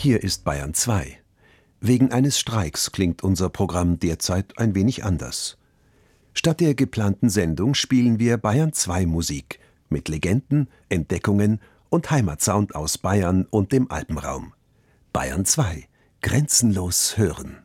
Hier ist Bayern 2. Wegen eines Streiks klingt unser Programm derzeit ein wenig anders. Statt der geplanten Sendung spielen wir Bayern 2 Musik mit Legenden, Entdeckungen und Heimatsound aus Bayern und dem Alpenraum. Bayern 2. Grenzenlos hören.